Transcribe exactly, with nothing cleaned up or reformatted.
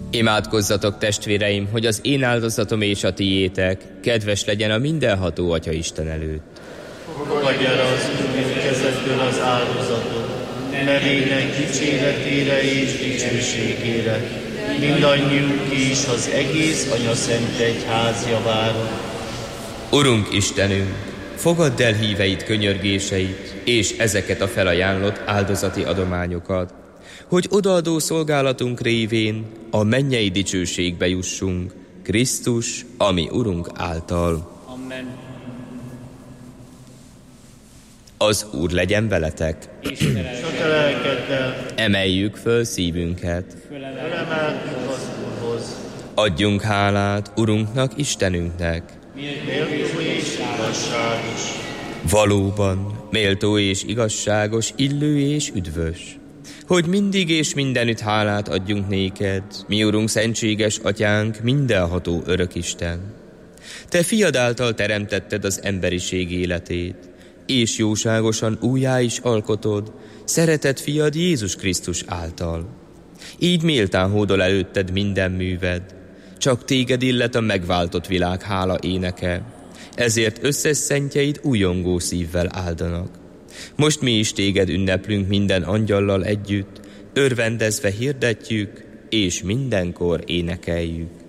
Imádkozzatok, testvéreim, hogy az én áldozatom és a tiétek kedves legyen a mindenható Atya Isten előtt. Fogadj el az Úr kezedből az áldozatot, nevének dicséretére és dicsőségére, mindannyiunk is az egész Anya Szent Egyház javára. Urunk Istenünk, fogadd el híveid könyörgéseit, és ezeket a felajánlott áldozati adományokat, hogy odaadó szolgálatunk révén a mennyei dicsőségbe jussunk, Krisztus, ami Urunk által. Amen. Az Úr legyen veletek. És te lelkeddel. Emeljük föl szívünket. Fölemeltünk az Úrhoz. Adjunk hálát Urunknak, Istenünknek. Méltó és igazságos. Valóban méltó és igazságos, illő és üdvös, hogy mindig és mindenütt hálát adjunk néked, mi Urunk szentséges Atyánk, mindenható Örökisten. Te fiad által teremtetted az emberiség életét, és jóságosan újjá is alkotod szeretett fiad Jézus Krisztus által. Így méltán hódol előtted minden műved, csak téged illet a megváltott világ hála éneke, ezért összes szentjeid újongó szívvel áldanak. Most mi is téged ünneplünk minden angyallal együtt, örvendezve hirdetjük, és mindenkor énekeljük.